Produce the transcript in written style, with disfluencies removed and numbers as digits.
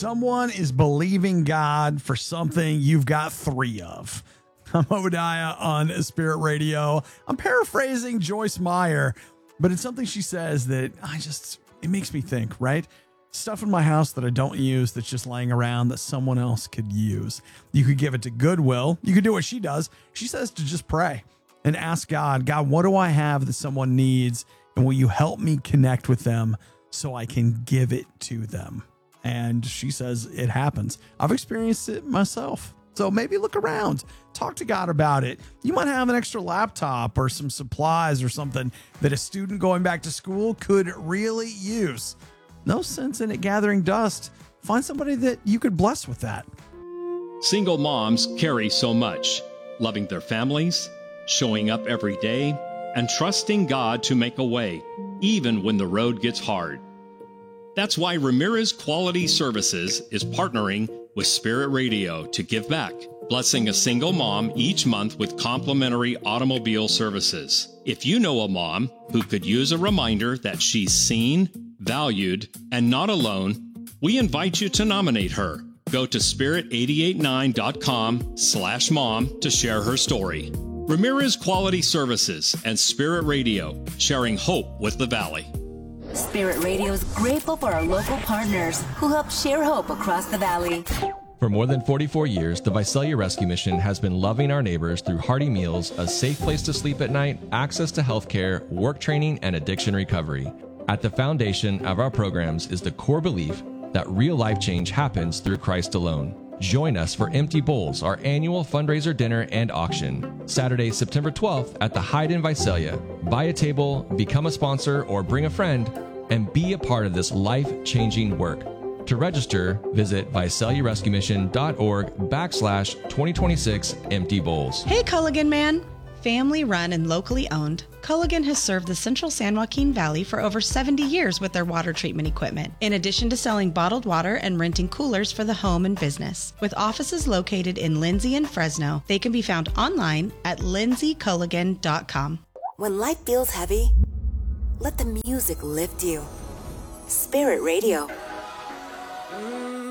someone is believing God for something you've got three of. I'm Obadiah on Spirit Radio. I'm paraphrasing Joyce Meyer, but it's something she says that it makes me think, right? Stuff in my house that I don't use that's just laying around that someone else could use. You could give it to Goodwill. You could do what she does. She says to just pray and ask God, what do I have that someone needs? And will you help me connect with them so I can give it to them? And she says it happens. I've experienced it myself. So maybe look around, talk to God about it. You might have an extra laptop or some supplies or something that a student going back to school could really use. No sense in it gathering dust. Find somebody that you could bless with that. Single moms carry so much, loving their families, showing up every day, and trusting God to make a way, even when the road gets hard. That's why Ramirez Quality Services is partnering with Spirit Radio to give back, blessing a single mom each month with complimentary automobile services. If you know a mom who could use a reminder that she's seen, valued, and not alone, we invite you to nominate her. Go to spirit889.com/mom to share her story. Ramirez Quality Services and Spirit Radio, sharing hope with the Valley. Spirit Radio is grateful for our local partners who help share hope across the Valley. For more than 44 years, the Visalia Rescue Mission has been loving our neighbors through hearty meals, a safe place to sleep at night, access to health care, work training, and addiction recovery. At the foundation of our programs is the core belief that real life change happens through Christ alone. Join us for Empty Bowls, our annual fundraiser dinner and auction, Saturday, September 12th at the Hyde in Visalia. Buy a table, become a sponsor, or bring a friend, and be a part of this life-changing work. To register, visit VisaliaRescueMission.org/2026 Empty Bowls. Hey, Culligan Man! Family run and locally owned, Culligan has served the central San Joaquin Valley for over 70 years with their water treatment equipment, in addition to selling bottled water and renting coolers for the home and business. With offices located in Lindsay and Fresno, they can be found online at lindsayculligan.com. When life feels heavy, let the music lift you. Spirit Radio.